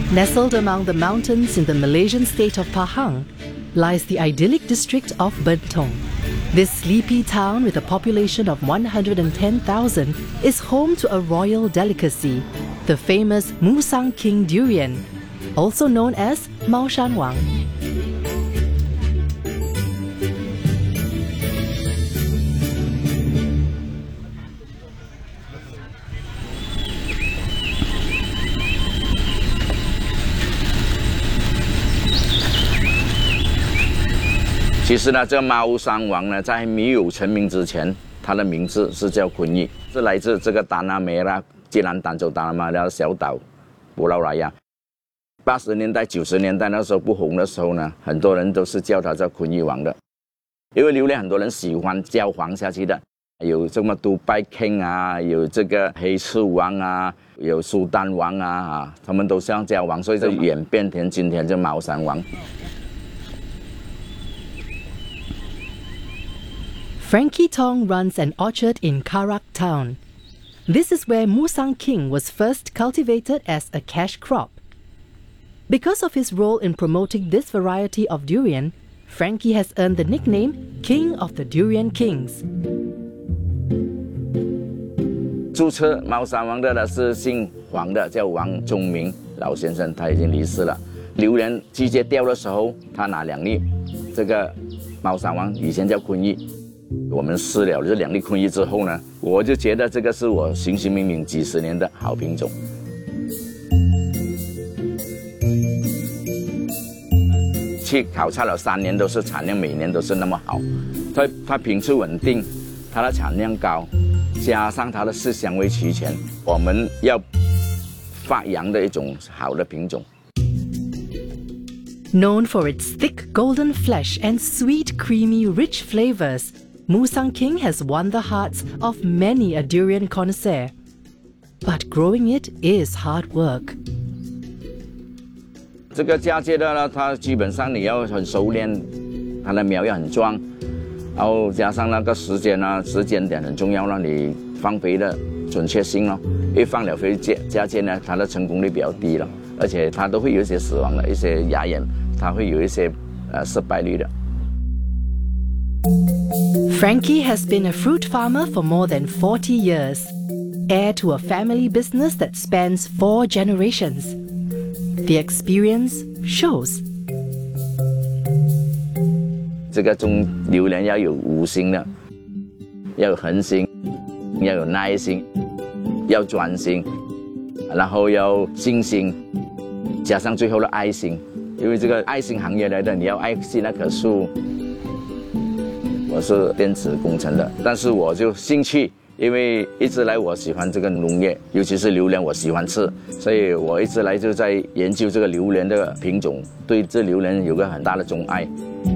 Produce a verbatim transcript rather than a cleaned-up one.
Nestled among the mountains in the Malaysian state of Pahang lies the idyllic district of Bentong. This sleepy town with a population of one hundred ten thousand is home to a royal delicacy, the famous Musang King durian, also known as Mao Shan Wang. 其实呢，这个猫山王呢，在没有成名之前，它的名字是叫昆邑，是来自这个达纳梅拉吉兰丹州达纳梅拉的小岛布劳拉亚。八十年代、九十年代那时候不红的时候呢，很多人都是叫它叫昆邑王的，因为榴莲很多人喜欢叫黄下去的，有这么杜拜 King 啊，有这个黑翅王啊，有苏丹王啊啊，他们都是要叫王，所以就演变成今天这猫山王。 Frankie Tong runs an orchard in Karak town. This is where Musang King was first cultivated as a cash crop. Because of his role in promoting this variety of durian, Frankie has earned the nickname King of the Durian Kings. 注册猫山王的呢是姓黄的，叫王忠明老先生，他已经离世了。榴莲季节掉的时候，他拿两粒，这个猫山王以前叫昆邑。我们试了这两粒昆邑之后呢，我就觉得这个是我寻寻觅觅几十年的好品种。去考察了三年，都是产量每年都是那么好。它它品质稳定，它的产量高，加上它的色香味齐全，我们要发扬的一种好的品种。 Known for its thick golden flesh and sweet, creamy, rich flavors, Musang King has won the hearts of many a durian connoisseur. But growing it is hard work. 这个嫁接的呢，它基本上你要很熟练，它的苗要很壮，然后加上那个时间呢，时间点很重要了，你放肥的准确性咯。一放了肥嫁嫁接呢，它的成功率比较低了，而且它都会有一些死亡的一些芽眼，它会有一些呃失败率的。 Frankie has been a fruit farmer for more than forty years, heir to a family business that spans four generations. The experience shows. 这个种榴莲要有五心的，要有恒心，要有耐心，要专心，然后要信心，加上最后的爱心。因为这个爱心行业来的，你要爱惜那棵树。我是电子工程的，但是我就兴趣，因为一直来我喜欢这个农业，尤其是榴莲，我喜欢吃，所以我一直来就在研究这个榴莲的品种，对这榴莲有个很大的钟爱。